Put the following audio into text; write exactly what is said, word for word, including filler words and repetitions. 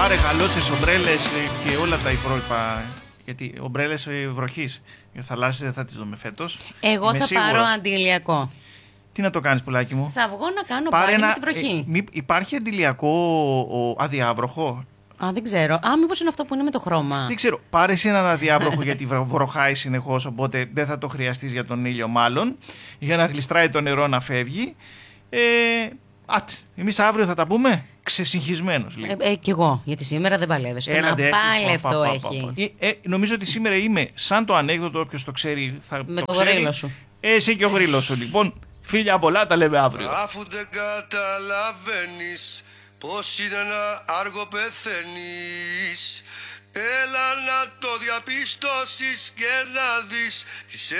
Πάρε γαλότσες, ομπρέλες και όλα τα υπόλοιπα. Γιατί ομπρέλες βροχής, θαλάσσιες δεν θα τις δούμε φέτος. Εγώ Είμαι θα σίγουρος. πάρω αντιλιακό. Τι να το κάνεις, πουλάκι μου? Θα βγω να κάνω Πάρε πάλι ένα, με την βροχή. ε, μη, υπάρχει αντιλιακό ο, αδιάβροχο? Α, δεν ξέρω. Α, μήπως είναι αυτό που είναι με το χρώμα. Δεν ξέρω. Πάρε εσύ έναν αδιάβροχο γιατί βρο- βροχάει συνεχώς, οπότε δεν θα το χρειαστείς για τον ήλιο μάλλον. Για να γλιστράει το νερό να φεύγει. Ε, ατ, εμείς αύριο θα τα πούμε ξεσυγχυσμένος λίγο. Ε, ε, κι εγώ, γιατί σήμερα δεν παλεύεσαι. Το Έλατε, ναπάλευτο έχεις, πα, πα, έχει. πα, πα. Ε, ε, νομίζω ότι σήμερα είμαι σαν το ανέκδοτο, όποιος το ξέρει θα Με το το ξέρει. γρίλο σου. Ε, εσύ και ο γρίλος σου. Λοιπόν, φίλια πολλά, τα λέμε αύριο. Αφού δεν καταλαβαίνεις πως είναι ένα άργο πεθαίνεις, έλα να το διαπιστώσεις και να δεις τις